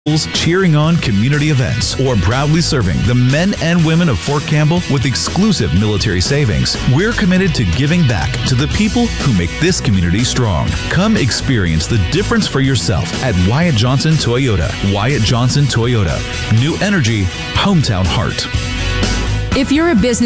cheering on community events, or proudly serving the men and women of Fort Campbell with exclusive military savings. We're committed to giving back to the people who make this community strong. Come experience the difference for yourself at Wyatt Johnson Toyota. Wyatt Johnson Toyota. New energy, hometown heart. If you're a business